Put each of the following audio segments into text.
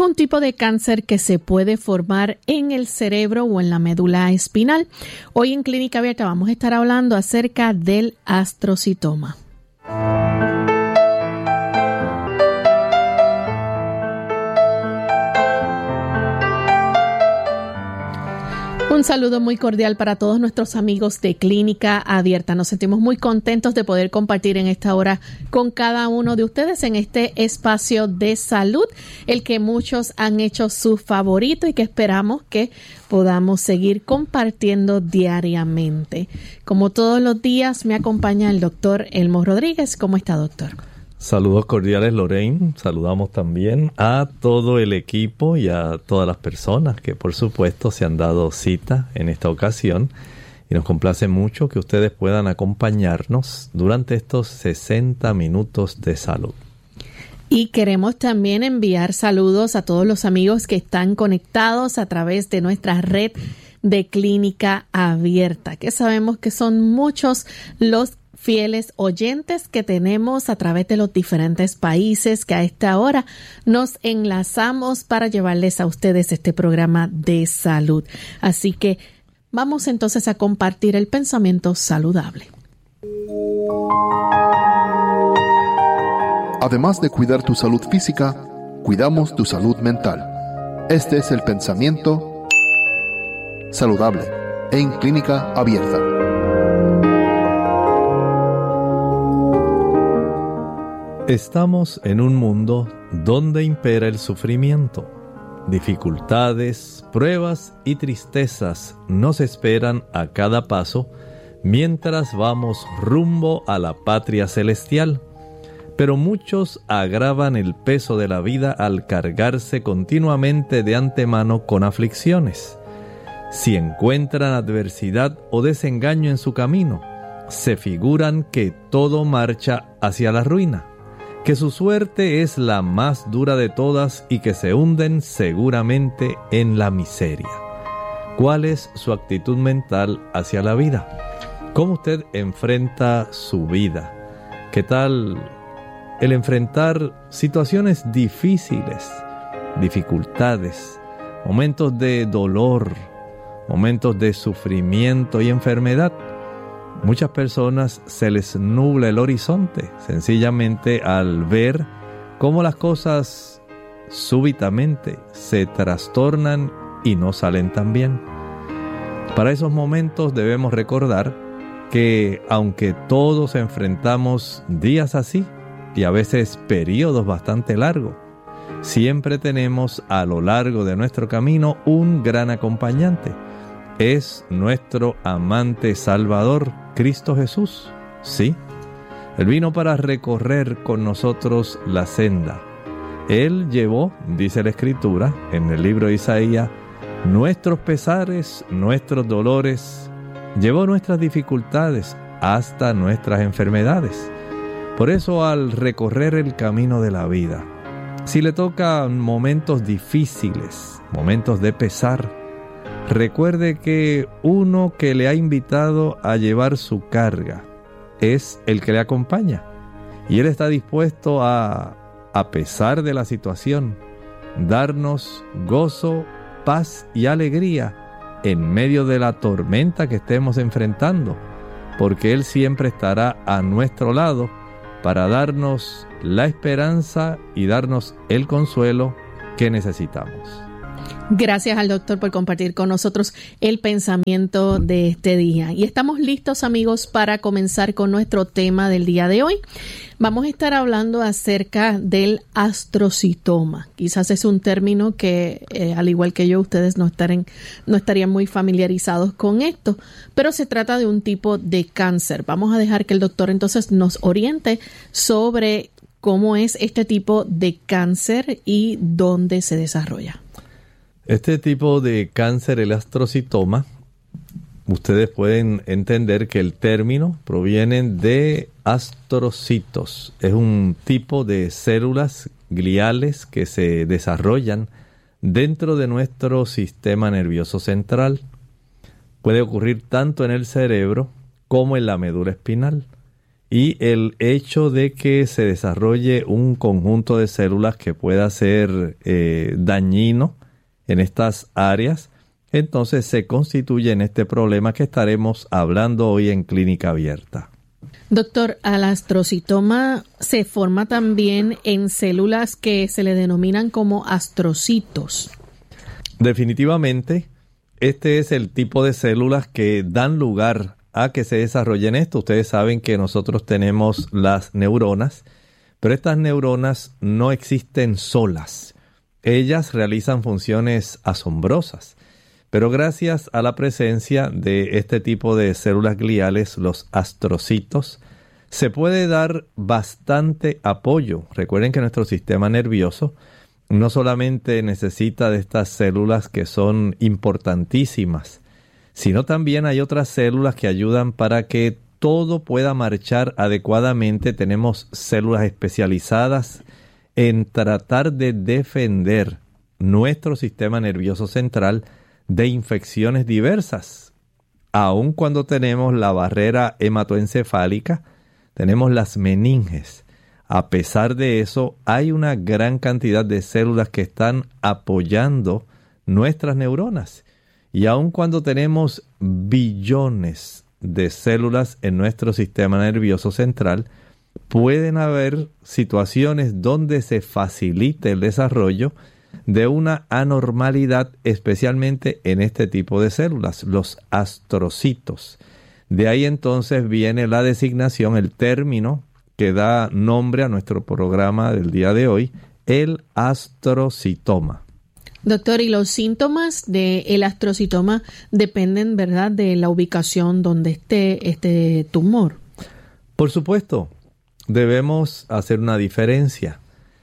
un tipo de cáncer que se puede formar en el cerebro o en la médula espinal. Hoy en Clínica Abierta vamos a estar hablando acerca del astrocitoma. Un saludo muy cordial para todos nuestros amigos de Clínica Abierta. Nos sentimos muy contentos de poder compartir en esta hora con cada uno de ustedes en este espacio de salud, el que muchos han hecho su favorito y que esperamos que podamos seguir compartiendo diariamente. Como todos los días, me acompaña el doctor Elmo Rodríguez. ¿Cómo está, doctor? Saludos cordiales, Lorraine. Saludamos también a todo el equipo y a todas las personas que, por supuesto, se han dado cita en esta ocasión. Y nos complace mucho que ustedes puedan acompañarnos durante estos 60 minutos de salud. Y queremos también enviar saludos a todos los amigos que están conectados a través de nuestra red de Clínica Abierta, que sabemos que son muchos los fieles oyentes que tenemos a través de los diferentes países que a esta hora nos enlazamos para llevarles a ustedes este programa de salud. Así que vamos entonces a compartir el pensamiento saludable. Además de cuidar tu salud física, cuidamos tu salud mental. Este es el pensamiento saludable en Clínica Abierta. Estamos en un mundo donde impera el sufrimiento. Dificultades, pruebas y tristezas nos esperan a cada paso mientras vamos rumbo a la patria celestial. Pero muchos agravan el peso de la vida al cargarse continuamente de antemano con aflicciones. Si encuentran adversidad o desengaño en su camino, se figuran que todo marcha hacia la ruina, que su suerte es la más dura de todas y que se hunden seguramente en la miseria. ¿Cuál es su actitud mental hacia la vida? ¿Cómo usted enfrenta su vida? ¿Qué tal el enfrentar situaciones difíciles, dificultades, momentos de dolor, momentos de sufrimiento y enfermedad? Muchas personas se les nubla el horizonte sencillamente al ver cómo las cosas súbitamente se trastornan y no salen tan bien. Para esos momentos debemos recordar que aunque todos enfrentamos días así y a veces periodos bastante largos, siempre tenemos a lo largo de nuestro camino un gran acompañante. Es nuestro amante Salvador, Cristo Jesús. Sí, Él vino para recorrer con nosotros la senda. Él llevó, dice la Escritura, en el libro de Isaías, nuestros pesares, nuestros dolores, llevó nuestras dificultades hasta nuestras enfermedades. Por eso, al recorrer el camino de la vida, si le tocan momentos difíciles, momentos de pesar, recuerde que uno que le ha invitado a llevar su carga es el que le acompaña. Y Él está dispuesto a pesar de la situación, darnos gozo, paz y alegría en medio de la tormenta que estemos enfrentando, porque Él siempre estará a nuestro lado para darnos la esperanza y darnos el consuelo que necesitamos. Gracias al doctor por compartir con nosotros el pensamiento de este día. Y estamos listos, amigos, para comenzar con nuestro tema del día de hoy. Vamos a estar hablando acerca del astrocitoma. Quizás es un término que, al igual que yo, ustedes no estarían muy familiarizados con esto, pero se trata de un tipo de cáncer. Vamos a dejar que el doctor entonces nos oriente sobre cómo es este tipo de cáncer y dónde se desarrolla. Este tipo de cáncer, el astrocitoma, ustedes pueden entender que el término proviene de astrocitos. Es un tipo de células gliales que se desarrollan dentro de nuestro sistema nervioso central. Puede ocurrir tanto en el cerebro como en la médula espinal. y el hecho de que se desarrolle un conjunto de células que pueda ser dañino en estas áreas, entonces se constituye en este problema que estaremos hablando hoy en Clínica Abierta. Doctor, ¿el astrocitoma se forma también en células que se le denominan como astrocitos? Definitivamente, este es el tipo de células que dan lugar a que se desarrollen esto. Ustedes saben que nosotros tenemos las neuronas, pero estas neuronas no existen solas. Ellas realizan funciones asombrosas, pero gracias a la presencia de este tipo de células gliales, los astrocitos, se puede dar bastante apoyo. Recuerden que nuestro sistema nervioso no solamente necesita de estas células que son importantísimas, sino también hay otras células que ayudan para que todo pueda marchar adecuadamente. Tenemos células especializadas en tratar de defender nuestro sistema nervioso central de infecciones diversas. Aun cuando tenemos la barrera hematoencefálica, tenemos las meninges. A pesar de eso, hay una gran cantidad de células que están apoyando nuestras neuronas. Y aun cuando tenemos billones de células en nuestro sistema nervioso central, pueden haber situaciones donde se facilite el desarrollo de una anormalidad, especialmente en este tipo de células, los astrocitos. De ahí entonces viene la designación, el término que da nombre a nuestro programa del día de hoy, el astrocitoma. Doctor, y los síntomas del astrocitoma dependen, ¿verdad?, de la ubicación donde esté este tumor. Por supuesto, debemos hacer una diferencia.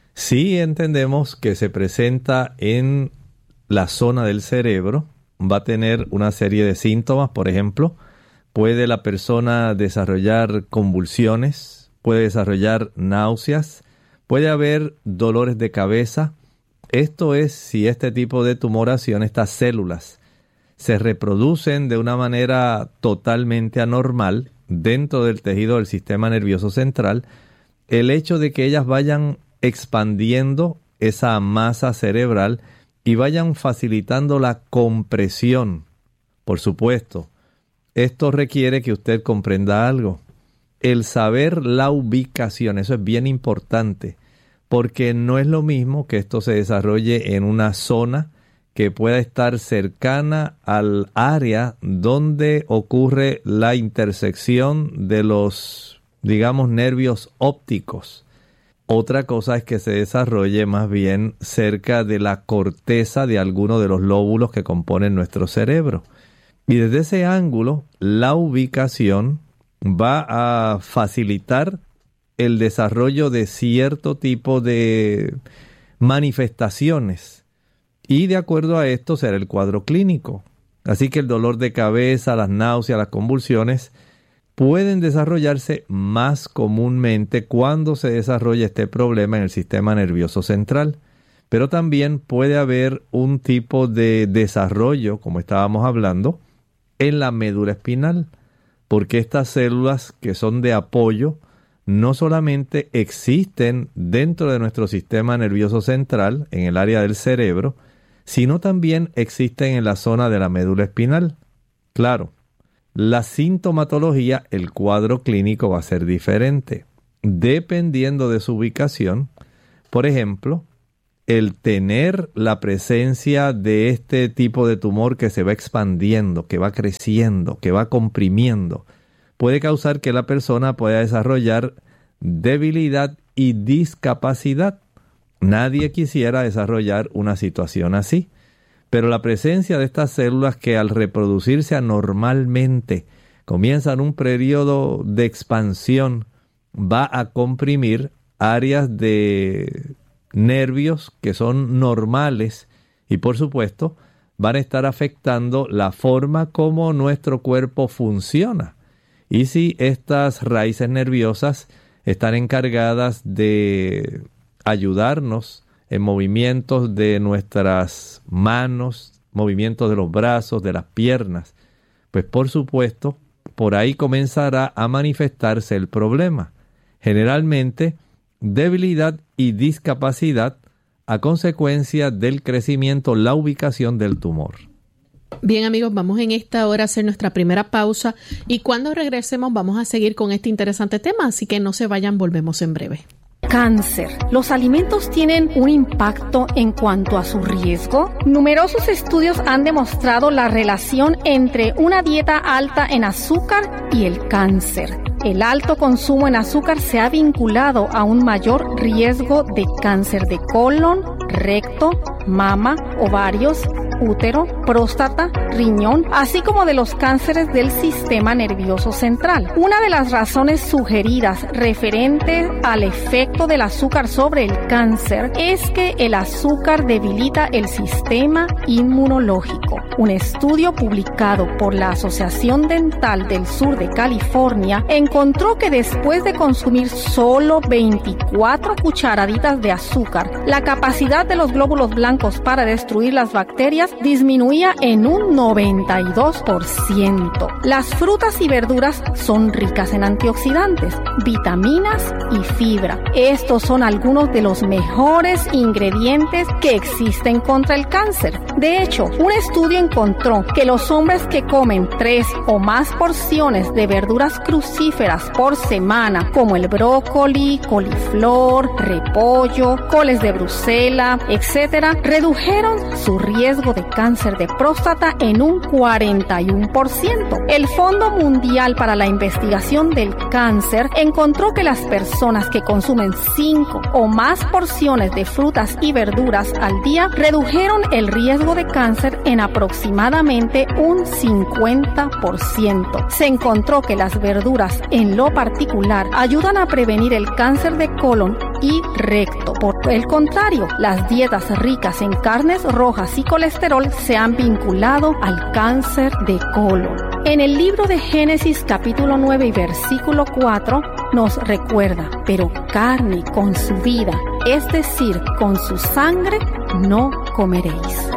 Si entendemos que se presenta en la zona del cerebro, va a tener una serie de síntomas. Por ejemplo, puede la persona desarrollar convulsiones, puede desarrollar náuseas, puede haber dolores de cabeza. Esto es si este tipo de tumoración, estas células, se reproducen de una manera totalmente anormal dentro del tejido del sistema nervioso central. El hecho de que ellas vayan expandiendo esa masa cerebral y vayan facilitando la compresión. Por supuesto, esto requiere que usted comprenda algo. El saber la ubicación, eso es bien importante, porque no es lo mismo que esto se desarrolle en una zona que pueda estar cercana al área donde ocurre la intersección de los, digamos, nervios ópticos. Otra cosa es que se desarrolle más bien cerca de la corteza de alguno de los lóbulos que componen nuestro cerebro. Y desde ese ángulo, la ubicación va a facilitar el desarrollo de cierto tipo de manifestaciones. Y de acuerdo a esto será el cuadro clínico. Así que el dolor de cabeza, las náuseas, las convulsiones pueden desarrollarse más comúnmente cuando se desarrolla este problema en el sistema nervioso central. Pero también puede haber un tipo de desarrollo, como estábamos hablando, en la médula espinal, porque estas células que son de apoyo no solamente existen dentro de nuestro sistema nervioso central, en el área del cerebro, sino también existen en la zona de la médula espinal. Claro, la sintomatología, el cuadro clínico va a ser diferente, dependiendo de su ubicación. Por ejemplo, el tener la presencia de este tipo de tumor que se va expandiendo, que va creciendo, que va comprimiendo, puede causar que la persona pueda desarrollar debilidad y discapacidad. Nadie quisiera desarrollar una situación así, pero la presencia de estas células que al reproducirse anormalmente comienzan un periodo de expansión va a comprimir áreas de nervios que son normales y por supuesto van a estar afectando la forma como nuestro cuerpo funciona. Y si estas raíces nerviosas están encargadas de ayudarnos en movimientos de nuestras manos, movimientos de los brazos, de las piernas, pues por supuesto por ahí comenzará a manifestarse el problema. Generalmente, debilidad y discapacidad a consecuencia del crecimiento, la ubicación del tumor. Bien, amigos, vamos en esta hora a hacer nuestra primera pausa y cuando regresemos vamos a seguir con este interesante tema, así que no se vayan, volvemos en breve. Cáncer. ¿Los alimentos tienen un impacto en cuanto a su riesgo? Numerosos estudios han demostrado la relación entre una dieta alta en azúcar y el cáncer. El alto consumo en azúcar se ha vinculado a un mayor riesgo de cáncer de colon, recto, mama, ovarios, útero, próstata, riñón, así como de los cánceres del sistema nervioso central. Una de las razones sugeridas referente al efecto del azúcar sobre el cáncer es que el azúcar debilita el sistema inmunológico. Un estudio publicado por la Asociación Dental del Sur de California encontró que después de consumir solo 24 cucharaditas de azúcar, la capacidad de los glóbulos blancos para destruir las bacterias disminuía en un 92%. Las frutas y verduras son ricas en antioxidantes, vitaminas y fibra. Estos son algunos de los mejores ingredientes que existen contra el cáncer. De hecho, un estudio encontró que los hombres que comen 3 o más porciones de verduras crucíferas por semana, como el brócoli, coliflor, repollo, coles de Bruselas, etc., redujeron su riesgo de cáncer de próstata en un 41%. El Fondo Mundial para la Investigación del Cáncer encontró que las personas que consumen 5 o más porciones de frutas y verduras al día redujeron el riesgo de cáncer en aproximadamente un 50%. Se encontró que las verduras, en lo particular, ayudan a prevenir el cáncer de colon y recto. Por el contrario, las dietas ricas en carnes rojas y colesterol se han vinculado al cáncer de colon. En el libro de Génesis capítulo 9 y versículo 4 nos recuerda: pero carne con su vida, es decir, con su sangre, no comeréis.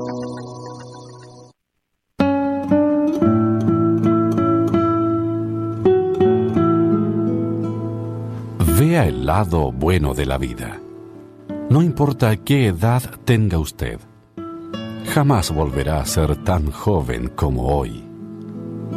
Vea el lado bueno de la vida. No importa qué edad tenga usted, jamás volverá a ser tan joven como hoy.